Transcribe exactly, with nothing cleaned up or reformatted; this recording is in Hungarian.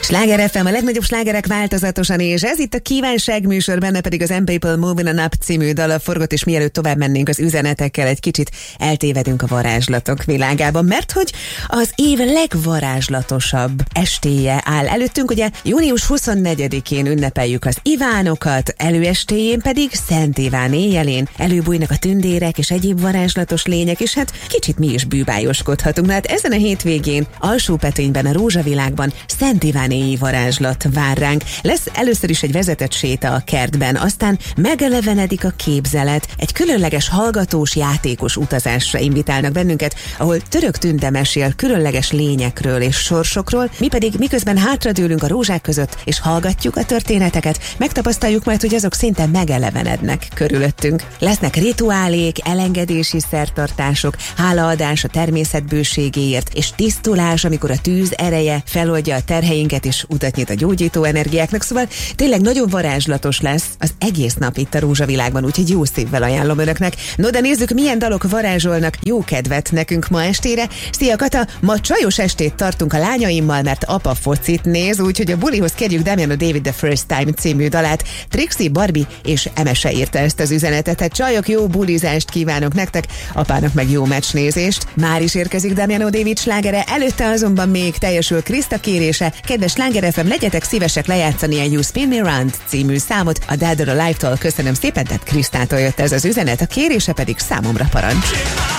Sláger ef em, a legnagyobb slágerek változatosan, és ez itt a kívánság műsor, benne pedig az M People Moving On Up című dala forgott, és mielőtt tovább mennénk az üzenetekkel, egy kicsit eltévedünk a varázslatok világában, mert hogy az év legvarázslatosabb estéje áll előttünk, ugye június huszonnegyedikén ünnepeljük az Ivánokat, előestéjén pedig Szent Iván éjjelén előbújnak a tündérek és egyéb varázslatos lények, és hát kicsit mi is bűbájoskodhatunk. Na hát ezen a hétvégén Alsópetrényben, a Rózsavilágban Szent Iván éjjeli varázslat vár ránk. Lesz először is egy vezetett séta a kertben, aztán megelevenedik a képzelet, egy különleges hallgatós, játékos utazásra invitálnak bennünket, ahol Török Tünde mesél különleges lényekről és sorsokról, mi pedig miközben hátradőlünk a rózsák között és hallgatjuk a történeteket, megtapasztaljuk majd, hogy azok szinte megelevenednek körülöttünk. Lesznek rituálék, elengedési szertartások, hálaadás a természet bőségéért, és tisztulás, amikor a tűz ereje feloldja a terheinket és utat nyit a gyógyító energiáknak, szóval tényleg nagyon varázslatos lesz az egész nap itt a Rózsavilágban, úgyhogy jó szívvel ajánlom önöknek. No, de nézzük, milyen dalok varázsolnak jó kedvet nekünk ma estére. Szia Kata, ma csajos estét tartunk a lányaimmal, mert apa focit néz, úgyhogy a bulihoz kérjük Damiano David The First Time című dalát. Trixie, Barbie és Emese írta ezt az üzenetet. Tehát csajok, jó bulizást kívánok nektek, apának meg jó meccsnézést. Már is érkezik Damiano David slágere, előtte azonban még teljesül Krista kérése. Kedves Sláger ef em, legyetek szívesek lejátszani a You Spin Me Round című számot a Dead or Alive-tól. Köszönöm szépen, tehát Krisztától jött ez az üzenet, a kérése pedig számomra parancs.